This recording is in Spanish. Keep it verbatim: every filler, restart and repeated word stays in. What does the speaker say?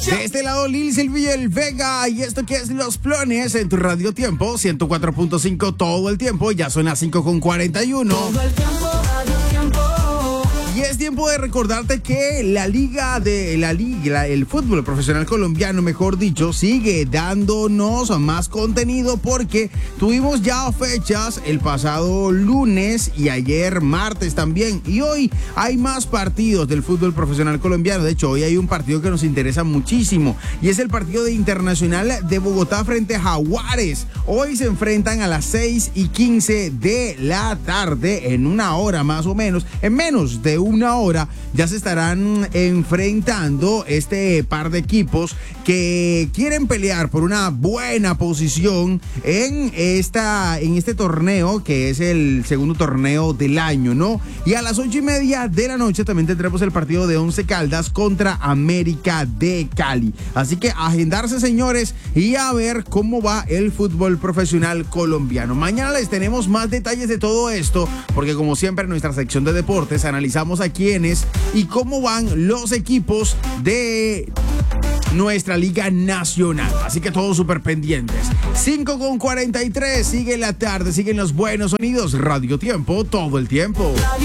De este lado, Lil Silvio el Vega, y esto que es Los Plones en tu Radio Tiempo, ciento cuatro punto cinco todo el tiempo. Ya son las cinco con cuarenta y uno. Todo el tiempo, Radio Tiempo. Y es tiempo de recordarte que la liga de la liga, el fútbol profesional colombiano, mejor dicho, sigue dándonos más contenido, porque tuvimos ya fechas el pasado lunes y ayer martes también. Y hoy hay más partidos del fútbol profesional colombiano. De hecho, hoy hay un partido que nos interesa muchísimo, y es el partido de Internacional de Bogotá frente a Jaguares. Hoy se enfrentan a las seis y quince de la tarde, en una hora más o menos, en menos de una hora ya se estarán enfrentando este par de equipos que quieren pelear por una buena posición en esta en este torneo, que es el segundo torneo del año, ¿no? Y a las ocho y media de la noche también tendremos el partido de Once Caldas contra América de Cali. Así que agendarse, señores, y a ver cómo va el fútbol profesional colombiano. Mañana les tenemos más detalles de todo esto, porque como siempre en nuestra sección de deportes analizamos a quiénes y cómo van los equipos de nuestra Liga Nacional. Así que todos súper pendientes. cinco con cuarenta y tres, sigue la tarde, siguen los buenos sonidos. Radio Tiempo, todo el tiempo.